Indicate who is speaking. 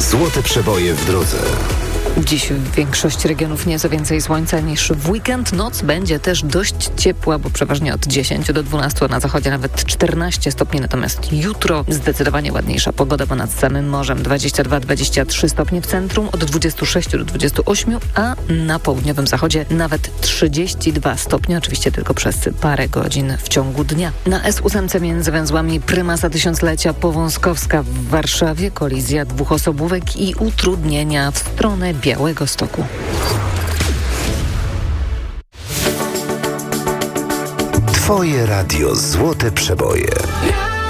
Speaker 1: Złote przeboje w drodze.
Speaker 2: Dziś w większości regionów nieco więcej słońca niż w weekend. Noc będzie też dość ciepła, bo przeważnie od 10 do 12, na zachodzie nawet 14 stopni. Natomiast jutro zdecydowanie ładniejsza pogoda, bo nad samym morzem 22-23 stopnie w centrum, od 26 do 28, a na południowym zachodzie nawet 32 stopnie, oczywiście tylko przez parę godzin w ciągu dnia. Na S8 między węzłami Prymasa Tysiąclecia Powązkowska w Warszawie kolizja dwóch osobówek i utrudnienia w stronę Białegostoku.
Speaker 1: Twoje radio Złote Przeboje.